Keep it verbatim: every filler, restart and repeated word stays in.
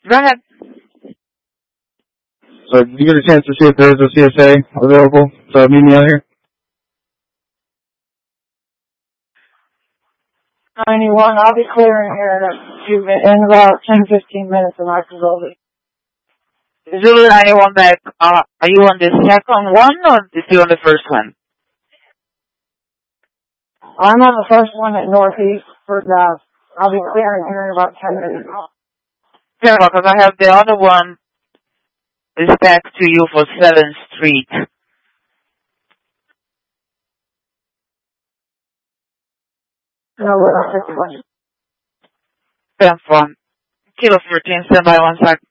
Go ahead. So did you get a chance to see if there's a C S A available to meet me out here? ninety-one, I'll be clearing here in a few minutes, in about ten, fifteen minutes, and I can go. Zulu ninety-one back. Uh, are you on the second one or is you on the first one? I'm on the first one at Northeast for the, I'll be clearing here in about ten minutes. Yeah, because I have the other one is back to you for seventh Street. No, we're not fifty-one. ten four. Kilo fourteen, stand by one sec.